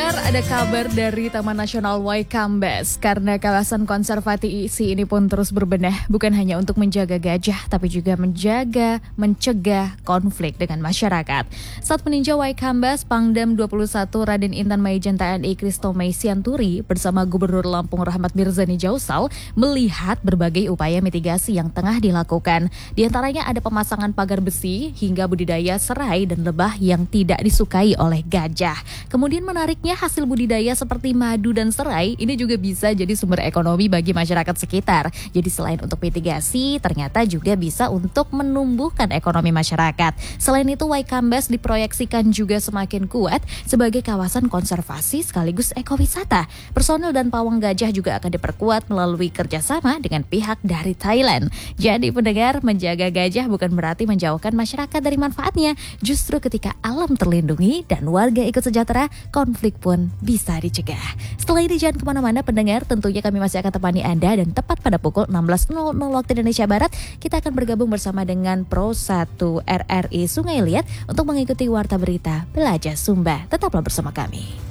pendengar, ada kabar dari Taman Nasional Waikambas. Karena kawasan konservasi ini pun terus berbenah, bukan hanya untuk menjaga gajah, tapi juga mencegah konflik dengan masyarakat. Saat meninjau Waikambas, Pangdam 21 Raden Intan Maijen TNI Christomay Sianturi bersama Gubernur Lampung Rahmat Mirzani Jausal melihat berbagai upaya mitigasi yang tengah dilakukan. Di antaranya ada pemasangan pagar besi hingga budidaya serai dan lebah yang tidak disukai oleh gajah. Kemudian menariknya, hasil budidaya seperti madu dan serai ini juga bisa jadi sumber ekonomi bagi masyarakat sekitar. Jadi selain untuk mitigasi, ternyata juga bisa untuk menumbuhkan ekonomi masyarakat. Selain itu, Waikambas diproyeksikan juga semakin kuat sebagai kawasan konservasi sekaligus ekowisata. Personel dan pawang gajah juga akan diperkuat melalui kerjasama dengan pihak dari Thailand. Jadi pendengar, menjaga gajah bukan berarti menjauhkan masyarakat dari manfaatnya. Justru ketika alam terlindungi dan warga ikut sejahtera, konflik pun bisa dicegah. Setelah ini jangan kemana-mana pendengar, tentunya kami masih akan temani Anda dan tepat pada pukul 16.00 waktu Indonesia Barat, kita akan bergabung bersama dengan Pro 1 RRI Sungai Liat untuk mengikuti Warta Berita Belajar Sumba. Tetaplah bersama kami.